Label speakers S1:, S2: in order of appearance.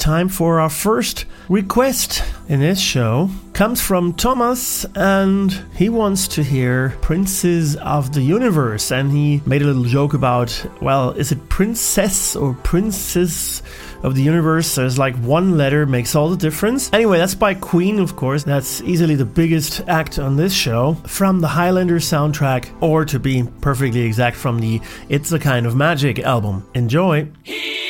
S1: time for our first request in this show. Comes from Thomas, and he wants to hear Princes of the Universe, and he made a little joke about, well, is it princess or princess of the universe? There's like one letter makes all the difference. Anyway, that's by Queen, of course. That's easily the biggest act on this show, from the Highlander soundtrack, or to be perfectly exact, from the It's a Kind of Magic album. Enjoy!